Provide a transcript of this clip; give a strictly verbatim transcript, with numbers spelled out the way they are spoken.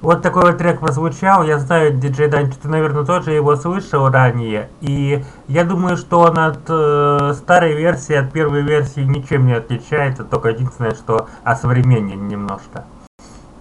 Вот такой вот трек прозвучал. Я знаю, диджей Данч, ты, наверное, тоже его слышал ранее. И я думаю, что он от э, старой версии, от первой версии ничем не отличается. Только единственное, что осовременен немножко.